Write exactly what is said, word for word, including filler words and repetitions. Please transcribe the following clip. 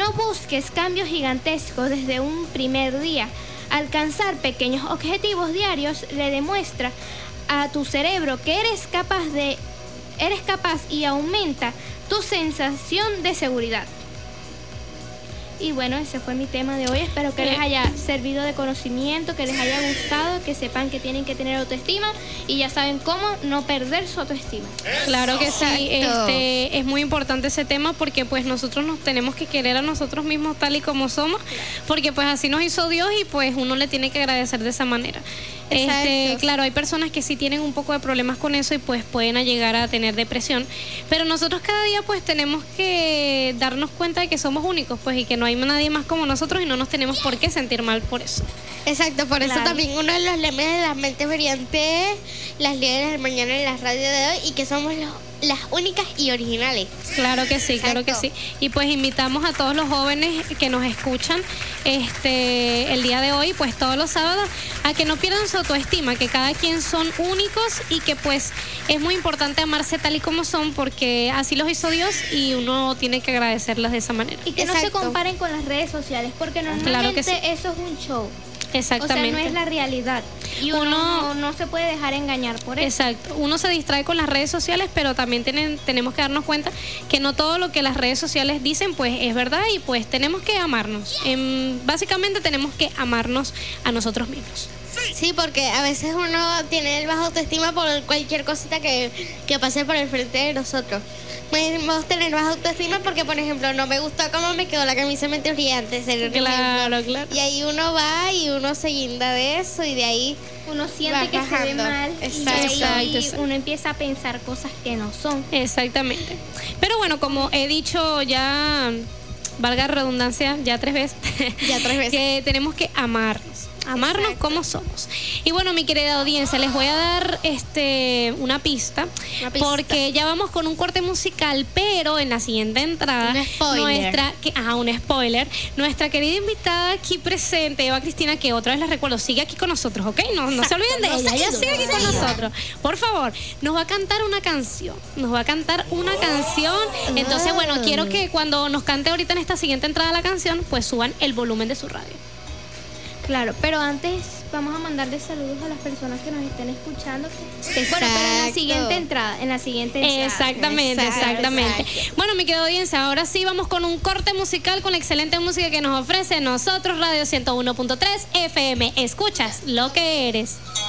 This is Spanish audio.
No busques cambios gigantescos desde un primer día. Alcanzar pequeños objetivos diarios le demuestra a tu cerebro que eres capaz de eres capaz y aumenta tu sensación de seguridad. Y bueno, ese fue mi tema de hoy. Espero que les haya servido de conocimiento, que les haya gustado, que sepan que tienen que tener autoestima y ya saben cómo no perder su autoestima. Claro que sí, este, es muy importante ese tema porque pues nosotros nos tenemos que querer a nosotros mismos tal y como somos, porque pues así nos hizo Dios y pues uno le tiene que agradecer de esa manera. Este, claro, hay personas que sí tienen un poco de problemas con eso y pues pueden llegar a tener depresión, pero nosotros cada día pues tenemos que darnos cuenta de que somos únicos pues y que no hay nadie más como nosotros y no nos tenemos por qué sentir mal por eso. Exacto, por eso Claro. también uno de los lemas de las mentes brillantes, las líderes del mañana en la radio de hoy, y que somos los, las únicas y originales. Claro que sí, claro que sí. Y pues invitamos a todos los jóvenes que nos escuchan este el día de hoy, pues todos los sábados, a que no pierdan su autoestima, que cada quien son únicos y que pues es muy importante amarse tal y como son porque así los hizo Dios y uno tiene que agradecerlos de esa manera. Y que no se Exacto. comparen con las redes sociales, porque normalmente Claro que sí. eso es un show. Exactamente. O sea, no es la realidad. Y uno, Uno- no, no se puede dejar engañar por eso. Exacto, uno se distrae con las redes sociales, pero también tienen, tenemos que darnos cuenta que no todo lo que las redes sociales dicen pues es verdad y pues tenemos que amarnos. Em, básicamente tenemos que amarnos a nosotros mismos. Sí, porque a veces uno tiene el bajo autoestima por cualquier cosita que, que pase por el frente de nosotros. Podemos tener baja autoestima porque, por ejemplo, no me gustó cómo me quedó la camisa mente brillante. Sería un Claro, ejemplo. claro. Y ahí uno va y uno se guinda de eso y de ahí Uno siente vas que se ve bajando. mal Exacto. y ahí Exacto, exacto. uno empieza a pensar cosas que no son. Exactamente. Pero bueno, como he dicho ya, valga redundancia, ya tres veces, Ya tres veces. que tenemos que amarnos. Amarnos Exacto. como somos. Y bueno, mi querida audiencia, les voy a dar este una pista, Una pista. porque ya vamos con un corte musical, pero en la siguiente entrada, Un spoiler. nuestra, que, ajá, un spoiler, nuestra querida invitada aquí presente, Eva Cristina, que otra vez les recuerdo, sigue aquí con nosotros, ¿ok? No, no se olviden de no ella, se ella ha ido, sigue no aquí se ha con ido. nosotros. Por favor, nos va a cantar una canción, nos va a cantar una canción, entonces bueno, quiero que cuando nos cante ahorita en esta siguiente entrada la canción, pues suban el volumen de su radio. Claro, pero antes vamos a mandarle saludos a las personas que nos estén escuchando. Bueno, pero en la Exacto. siguiente entrada, en la siguiente entrada. Exactamente, Exacto, exactamente. exacto. Bueno, mi querida audiencia, ahora sí vamos con un corte musical con la excelente música que nos ofrece nosotros, Radio ciento uno punto tres F M. Escuchas lo que eres.